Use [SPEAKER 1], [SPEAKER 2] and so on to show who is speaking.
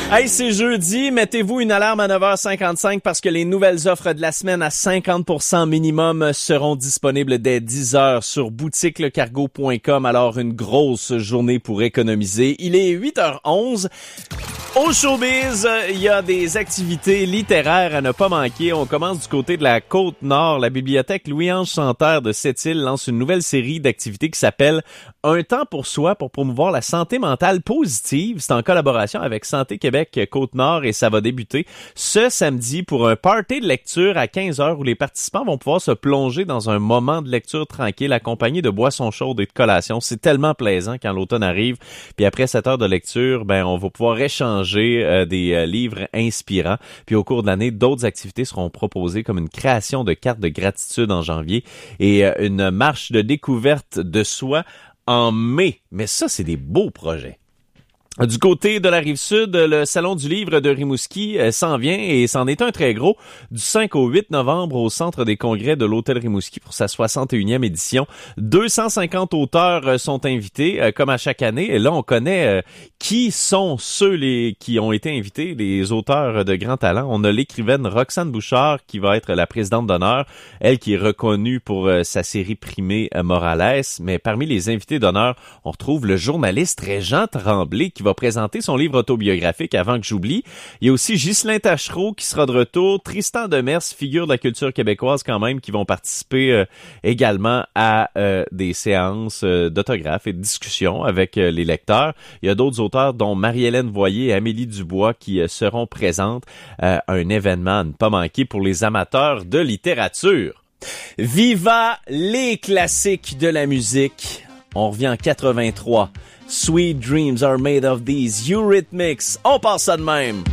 [SPEAKER 1] Hey, c'est jeudi, mettez-vous une alarme à 9h55 parce que les nouvelles offres de la semaine à 50% minimum seront disponibles dès 10h sur boutiquelecargo.com. Alors, une grosse journée pour économiser. Il est 8h11. Au showbiz, il y a des activités littéraires à ne pas manquer. On commence du côté de la Côte-Nord. La bibliothèque Louis-Ange Santerre de Sept-Îles lance une nouvelle série d'activités qui s'appelle Un temps pour soi pour promouvoir la santé mentale positive. C'est en collaboration avec Santé Québec Côte-Nord et ça va débuter ce samedi pour un party de lecture à 15h où les participants vont pouvoir se plonger dans un moment de lecture tranquille accompagné de boissons chaudes et de collations. C'est tellement plaisant quand l'automne arrive. Puis après 7 heures de lecture, on va pouvoir échanger des livres inspirants. Puis au cours de l'année, d'autres activités seront proposées comme une création de cartes de gratitude en janvier et une marche de découverte de soi en mai. Mais ça, c'est des beaux projets. Du côté de la Rive-Sud, le Salon du livre de Rimouski s'en vient et c'en est un très gros du 5 au 8 novembre au Centre des congrès de l'Hôtel Rimouski pour sa 61e édition. 250 auteurs sont invités comme à chaque année. Et là, on connaît qui sont ceux qui ont été invités, les auteurs de grand talent. On a l'écrivaine Roxane Bouchard qui va être la présidente d'honneur, elle qui est reconnue pour sa série primée Morales. Mais parmi les invités d'honneur, on retrouve le journaliste Régent Tremblay qui va présenter son livre autobiographique Avant que j'oublie. Il y a aussi Ghislain Tachereau qui sera de retour, Tristan Demers, figure de la culture québécoise quand même, qui vont participer également à des séances d'autographes et de discussions avec les lecteurs. Il y a d'autres auteurs dont Marie-Hélène Voyer et Amélie Dubois qui seront présentes. Un événement à ne pas manquer pour les amateurs de littérature. Viva les classiques de la musique! On revient en 83. Sweet dreams are made of these Eurythmics. On passe ça de même.